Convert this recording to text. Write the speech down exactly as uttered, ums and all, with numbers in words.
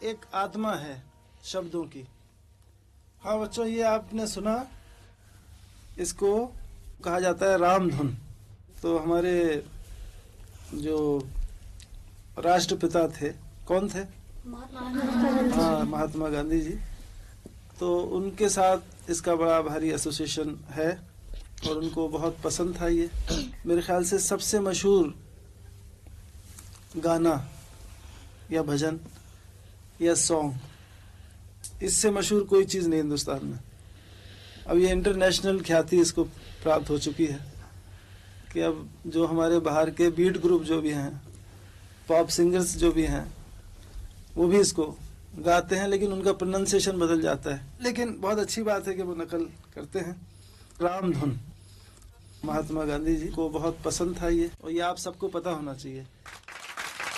एक आत्मा है शब्दों की। हाँ बच्चों, ये आपने सुना, इसको कहा जाता है रामधुन। तो हमारे जो राष्ट्रपिता थे, कौन थे? हाँ, महात्मा गांधी जी। तो उनके साथ इसका बड़ा भारी एसोसिएशन है और उनको बहुत पसंद था ये। मेरे ख्याल से सबसे मशहूर गाना या भजन या सॉन्ग, इससे मशहूर कोई चीज़ नहीं हिंदुस्तान में। अब ये इंटरनेशनल ख्याति इसको प्राप्त हो चुकी है कि अब जो हमारे बाहर के बीट ग्रुप जो भी हैं, पॉप सिंगर्स जो भी हैं, वो भी इसको गाते हैं, लेकिन उनका प्रोनाउंसिएशन बदल जाता है। लेकिन बहुत अच्छी बात है कि वो नकल करते हैं। रामधुन, महात्मा गांधी जी को बहुत पसंद था ये, और ये आप सबको पता होना चाहिए।